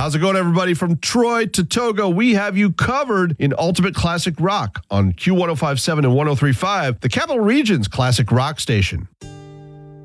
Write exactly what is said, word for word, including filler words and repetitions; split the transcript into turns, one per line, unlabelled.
How's it going, everybody? From Troy to Togo, we have you covered in Ultimate Classic Rock on Q one oh five point seven and one oh three point five, the Capital Region's classic rock station.